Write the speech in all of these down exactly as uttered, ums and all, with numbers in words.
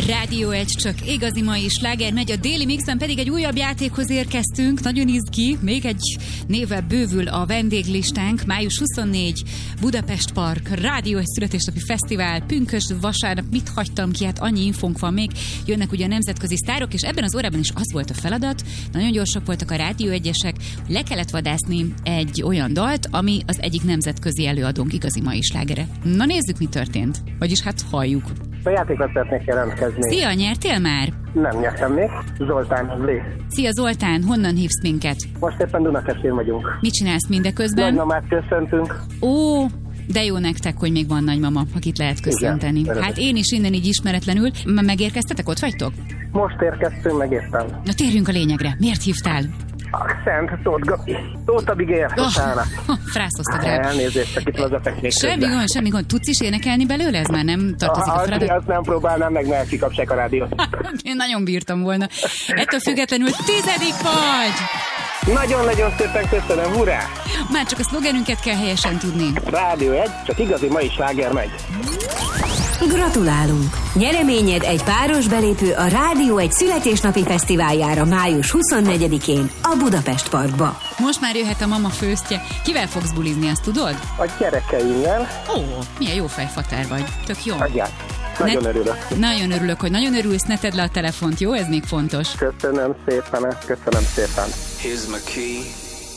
Rádió egy, csak igazi mai sláger megy, a Déli Mixben pedig egy újabb játékhoz érkeztünk, nagyon izgi, még egy névvel bővül a vendéglistánk, május huszonnégy, Budapest Park, Rádió egy születésnapi fesztivál, pünkösd, vasárnap, mit hagytam ki, hát annyi infónk van még, jönnek ugye a nemzetközi sztárok, és ebben az órában is az volt a feladat, nagyon gyorsak voltak a Rádió egyesek, hogy le kellett vadászni egy olyan dalt, ami az egyik nemzetközi előadónk igazi mai slágere. Na nézzük, mi történt, vagyis hát halljuk. A játékot szeretnék jelentkezni. Szia, nyertél már? Nem nyertem még. Zoltán Lé. Szia Zoltán, honnan hívsz minket? Most éppen Dunakeszin vagyunk. Mit csinálsz mindeközben? Nagymamát köszöntünk. Ó, de jó nektek, hogy még van nagymama, akit lehet köszönteni. Igen, hát én is innen így ismeretlenül. Megérkeztetek, ott vagytok? Most érkeztünk meg éppen. Na térjünk a lényegre. Miért hívtál? Szent Tóth Gabi. Tóth Abig értosának. Oh, frászoztad rá. Elnézést, csak itt az a technik. Semmi gond, semmi gond. Tudsz is énekelni belőle? Ez már nem tartozik a, a feladat? Azt nem próbálnám meg, mert kikapják a rádiót. Én nagyon bírtam volna. Ettől függetlenül tizedik vagy! Nagyon-nagyon szépen köszönöm, hurrá! Már csak a szlogenünket kell helyesen tudni. Rádió egy, csak igazi mai sláger megy. Gratulálunk! Nyereményed egy páros belépő a Rádió egy születésnapi fesztiváljára május huszonnegyedikén a Budapest Parkba. Most már jöhet a mama főztje. Kivel fogsz bulizni, azt tudod? A gyerekeimmel. Ó, milyen jó fejfatár vagy. Tök jó. Adját. Nagyon ne... örülök. Nagyon örülök, hogy nagyon örülsz, ne tedd le a telefont, jó? Ez még fontos. Köszönöm szépen, köszönöm szépen. Here's my key,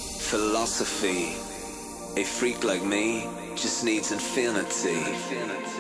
philosophy. A freak like me just needs infinity.